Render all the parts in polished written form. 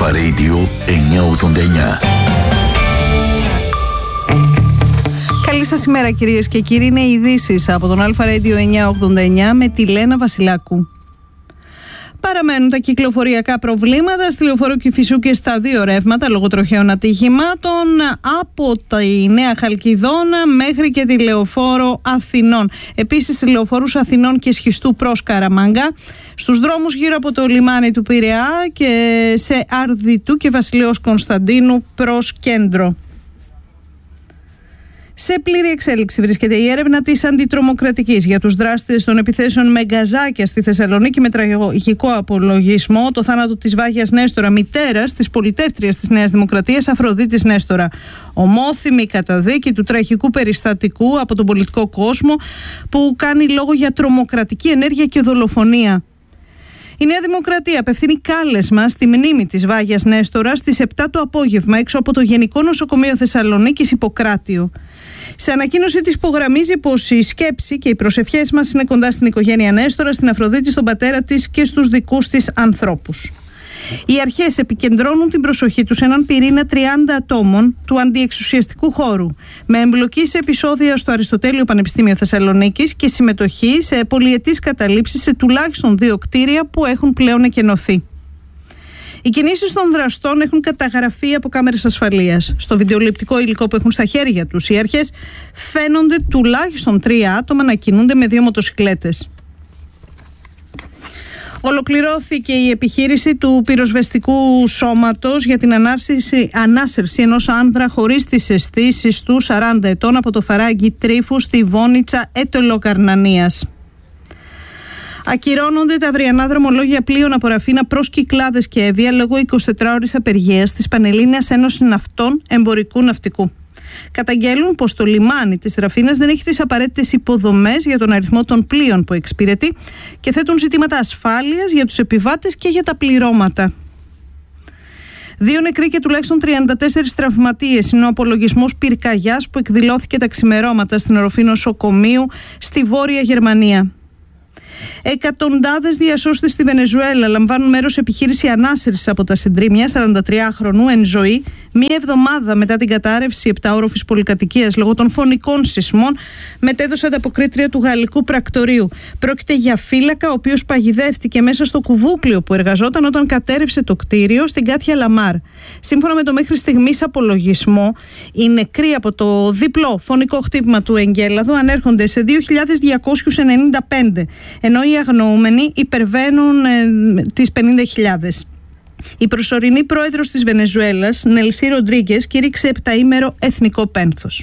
Αλφα Radio 989. Καλή σας ημέρα κυρίες και κύριοι, είναι οι ειδήσεις από τον Αλφα Radio 989 με τη Λένα Βασιλάκου. Παραμένουν τα κυκλοφοριακά προβλήματα στη λεωφόρο Κηφισού και στα δύο ρεύματα λόγω τροχαίων ατυχημάτων από τη Νέα Χαλκιδόνα μέχρι και τη λεωφόρο Αθηνών. Επίσης στη λεωφόρους Αθηνών και Σχιστού προς Καραμάγκα, στους δρόμους γύρω από το λιμάνι του Πειραιά και σε Αρδιτού και Βασιλέως Κωνσταντίνου προς κέντρο. Σε πλήρη εξέλιξη βρίσκεται η έρευνα της αντιτρομοκρατικής για τους δράστες των επιθέσεων με γκαζάκια στη Θεσσαλονίκη με τραγικό απολογισμό το θάνατο της Βάγιας Νέστορα, μητέρας της πολιτεύτριας της Νέας Δημοκρατίας Αφροδίτης Νέστορα. Ομόθυμη καταδίκη του τραγικού περιστατικού από τον πολιτικό κόσμο που κάνει λόγο για τρομοκρατική ενέργεια και δολοφονία. Η Νέα Δημοκρατία απευθύνει κάλεσμα στη μνήμη της Βάγιας Νέστορα στις 7 το απόγευμα έξω από το Γενικό Νοσοκομείο Θεσσαλονίκης Ιπποκράτειου. Σε ανακοίνωση της υπογραμμίζει πως η σκέψη και οι προσευχές μας είναι κοντά στην οικογένεια Νέστορα, στην Αφροδίτη, στον πατέρα της και στους δικούς της ανθρώπους. Οι αρχές επικεντρώνουν την προσοχή τους σε έναν πυρήνα 30 ατόμων του αντιεξουσιαστικού χώρου, με εμπλοκή σε επεισόδια στο Αριστοτέλειο Πανεπιστήμιο Θεσσαλονίκης και συμμετοχή σε πολυετής καταλήψεις σε τουλάχιστον 2 κτίρια που έχουν πλέον εκενωθεί. Οι κινήσεις των δραστών έχουν καταγραφεί από κάμερες ασφαλείας. Στο βιντεοληπτικό υλικό που έχουν στα χέρια τους οι αρχές φαίνονται τουλάχιστον 3 άτομα να κινούνται με 2 μοτοσικλέτες. Ολοκληρώθηκε η επιχείρηση του πυροσβεστικού σώματος για την ανάσερση ενός άνδρα χωρίς τις αισθήσεις του 40 ετών από το φαράγγι Τρίφου στη Βόνιτσα Ετωλοκαρνανίας. Ακυρώνονται τα αυριανά δρομολόγια πλοίων από Ραφίνα προς Κυκλάδες και Εύβοια λόγω 24ωρης απεργίας της Πανελλήνιας Ένωσης Ναυτών Εμπορικού Ναυτικού. Καταγγέλουν πως το λιμάνι της Ραφίνας δεν έχει τις απαραίτητες υποδομές για τον αριθμό των πλοίων που εξυπηρετεί και θέτουν ζητήματα ασφάλειας για τους επιβάτες και για τα πληρώματα. 2 νεκροί και τουλάχιστον 34 τραυματίες είναι ο απολογισμός πυρκαγιάς που εκδηλώθηκε τα ξημερώματα στην οροφή νοσοκομείου στη Βόρεια Γερμανία. Εκατοντάδες διασώστες στη Βενεζουέλα λαμβάνουν μέρος σε επιχείρηση ανάσερσης από τα συντρίμμια 43χρονου εν ζωή, μία εβδομάδα μετά την κατάρρευση 7όροφης πολυκατοικίας λόγω των φωνικών σεισμών, μετέδωσε ανταποκρίτρια του γαλλικού πρακτορείου. Πρόκειται για φύλακα, ο οποίος παγιδεύτηκε μέσα στο κουβούκλιο που εργαζόταν όταν κατέρευσε το κτίριο στην Κάτια Λαμάρ. Σύμφωνα με το μέχρι στιγμής απολογισμό, οι νεκροί από το διπλό φωνικό χτύπημα του εγκέλαδου ανέρχονται σε 2.295, ενώ οι αγνοούμενοι υπερβαίνουν τις 50.000. Η προσωρινή πρόεδρος της Βενεζουέλας, Νελσί Ροντρίγκες, κήρυξε 7ήμερο εθνικό πένθος.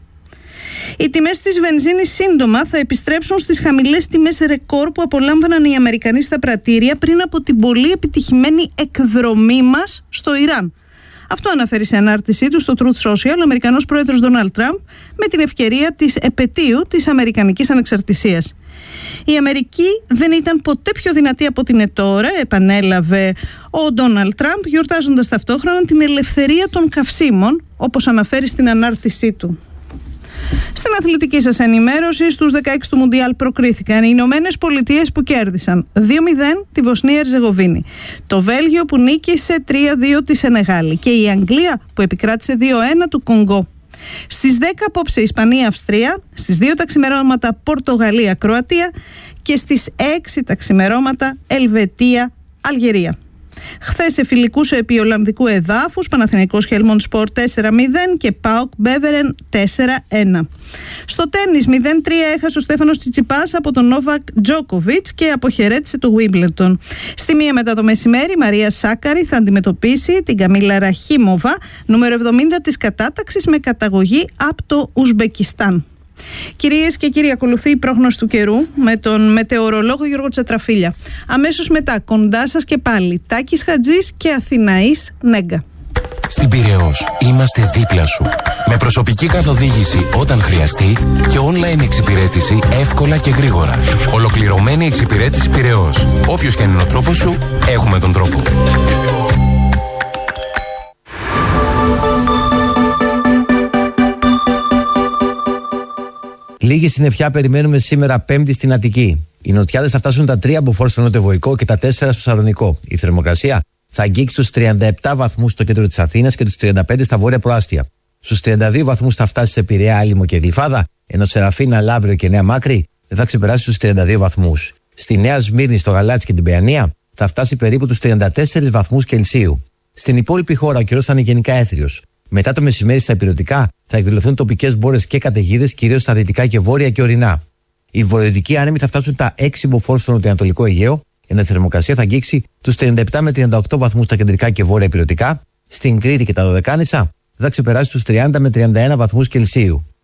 Οι τιμές της βενζίνης σύντομα θα επιστρέψουν στις χαμηλές τιμές ρεκόρ που απολάμβαναν οι Αμερικανοί στα πρατήρια πριν από την πολύ επιτυχημένη εκδρομή μας στο Ιράν. Αυτό αναφέρει σε ανάρτησή του στο Truth Social ο Αμερικανός πρόεδρος Ντόναλντ Τραμπ με την ευκαιρία της επετείου της Αμερικανικής ανεξαρτησίας. Η Αμερική δεν ήταν ποτέ πιο δυνατή από την τώρα, επανέλαβε ο Ντόναλντ Τραμπ, γιορτάζοντας ταυτόχρονα την ελευθερία των καυσίμων, όπως αναφέρει στην ανάρτησή του. Στην αθλητική σας ενημέρωση, στους 16 του Μουντιάλ προκρίθηκαν οι Ηνωμένες Πολιτείες που κέρδισαν 2-0 τη Βοσνία Ερζεγοβίνη, το Βέλγιο που νίκησε 3-2 τη Σενεγάλη και η Αγγλία που επικράτησε 2-1 του Κονγκό. Στις 10 απόψε Ισπανία-Αυστρία, στις 2 τα ξημερώματα Πορτογαλία-Κροατία και στις 6 τα ξημερώματα Ελβετία-Αλγερία. Χθες σε φιλικούς επί Ολλανδικού εδάφους, Παναθηναϊκός Χέλμοντ Σπορ 4-0 και ΠΑΟΚ Μπέβερεν 4-1. Στο τένις 0-3 έχασε ο Στέφανος Τσιτσιπάς από τον Νόβακ Τζόκοβιτς και αποχαιρέτησε το Wimbledon. Στη 1 μετά το μεσημέρι η Μαρία Σάκαρη θα αντιμετωπίσει την Καμίλα Ραχίμοβα, νούμερο 70 της κατάταξης, με καταγωγή από το Ουσμπεκιστάν. Κυρίες και κύριοι, ακολουθεί η πρόγνωση του καιρού με τον μετεωρολόγο Γιώργο Τσατραφίλια. Αμέσως μετά, κοντά σας και πάλι, Τάκης Χατζής και Αθηναής Νέγκα. Στην Πειραιώς είμαστε δίπλα σου. Με προσωπική καθοδήγηση όταν χρειαστεί και online εξυπηρέτηση εύκολα και γρήγορα. Ολοκληρωμένη εξυπηρέτηση Πειραιώς. Όποιος και αν είναι ο τρόπος σου, έχουμε τον τρόπο. Λίγη συννεφιά περιμένουμε σήμερα Πέμπτη στην Αττική. Οι νοτιάδες θα φτάσουν τα 3 μποφόρ στο νοτιοβοϊκό και τα 4 στο Σαλονικό. Η θερμοκρασία θα αγγίξει τους 37 βαθμούς στο κέντρο της Αθήνας και τους 35 στα βόρεια προάστια. Στους 32 βαθμούς θα φτάσει σε Πειραιά, Άλυμο και Γλυφάδα, ενώ Σεραφίνα, Λαύριο και Νέα Μάκρη δεν θα ξεπεράσει τους 32 βαθμούς. Στη Νέα Σμύρνη, στο Γαλάτσι και την Παιανία θα φτάσει περίπου τους 34 βαθμούς Κελσίου. Στην υπόλοιπη χώρα ο καιρός θα είναι γενικά έθριος. Μετά το μεσημέρι στα ηπειρωτικά θα εκδηλωθούν τοπικές μπόρες και καταιγίδες, κυρίως στα δυτικά και βόρεια και ορεινά. Οι βορειοδυτικοί άνεμοι θα φτάσουν τα 6 μποφόρ στο νοτιοανατολικό Αιγαίο, ενώ η θερμοκρασία θα αγγίξει τους 37 με 38 βαθμούς στα κεντρικά και βόρεια ηπειρωτικά. Στην Κρήτη και τα Δωδεκάνησα θα ξεπεράσει τους 30 με 31 βαθμούς Κελσίου.